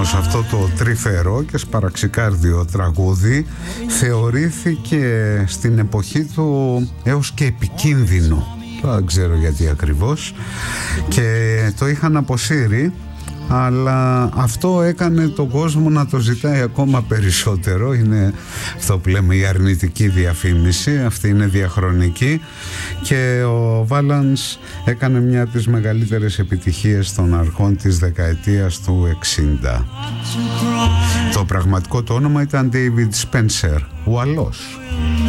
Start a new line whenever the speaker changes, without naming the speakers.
πως αυτό το τρυφερό και σπαραξικάρδιο τραγούδι θεωρήθηκε στην εποχή του έως και επικίνδυνο. Δεν ξέρω γιατί ακριβώς, και το είχαν αποσύρει, αλλά αυτό έκανε τον κόσμο να το ζητάει ακόμα περισσότερο. Είναι αυτό που λέμε η αρνητική διαφήμιση, αυτή είναι διαχρονική, και ο Βάλαντς έκανε μια από τις μεγαλύτερες επιτυχίες των αρχών της δεκαετίας του 60. Το πραγματικό του όνομα ήταν David Spencer, Ουαλός.